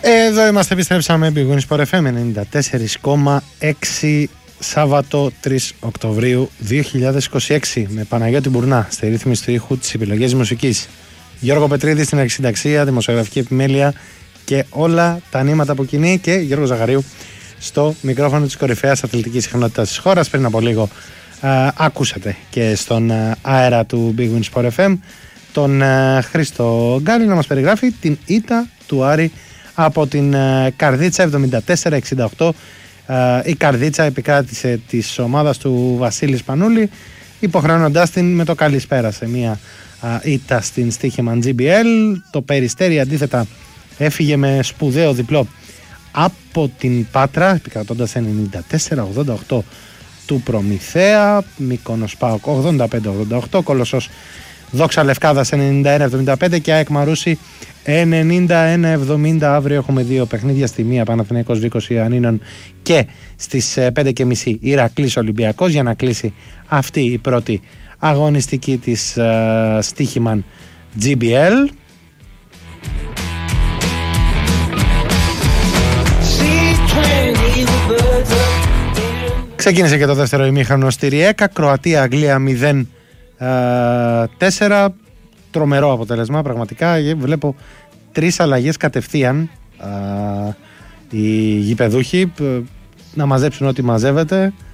Εδώ είμαστε, επιστρέψαμε. Big Win Sport FM 94,6 Σάββατο 3 Οκτωβρίου 2026 με Παναγιώτη Μπουρνά στη ρύθμιση του ήχου, τις επιλογές μουσικής, Γιώργο Πετρίδη στην αρχισυνταξία, δημοσιογραφική επιμέλεια και όλα τα νήματα από κοινή, και Γιώργο Ζαχαρίου στο μικρόφωνο της κορυφαίας αθλητικής συχνότητας της χώρας. Πριν από λίγο ακούσατε και στον αέρα του Big Win Sport FM τον Χρήστο Γκάλη να μας περιγράφει την ήττα του Άρη από την Καρδίτσα 74-68. Η Καρδίτσα επικράτησε της ομάδας του Βασίλη Σπανούλη, υποχρεώνοντάς την με το καλησπέρα σε μια ήττα στην στοίχημα GBL. Το Περιστέρι αντίθετα έφυγε με σπουδαίο διπλό από την Πάτρα, επικρατώντας 94-88 του Προμηθέα. Μύκονος ΠΑΟΚ 85-88, Κολοσσός Δόξα Λευκάδας 91-75 και ΑΕΚ Μαρούσι 91-70. Αύριο έχουμε δύο παιχνίδια, στη μία Παναθηναϊκός Βίκος Ιωαννίνων και στις 5.30 Ηρακλής Ολυμπιακός, για να κλείσει αυτή η πρώτη αγωνιστική της στοίχημαν GBL. Ξεκίνησε και το δεύτερο ημίχρονο στη Ριέκα. Κροατία-Αγγλία 0-4. Τρομερό αποτέλεσμα πραγματικά. Βλέπω 3 αλλαγές κατευθείαν. Οι γηπεδούχοι να μαζέψουν ό,τι μαζεύεται.